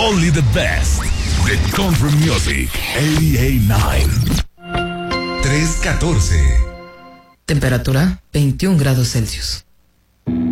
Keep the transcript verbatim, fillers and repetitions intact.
Only the best. The Country Music ochenta y nueve. tres catorce. Temperatura veintiún grados Celsius.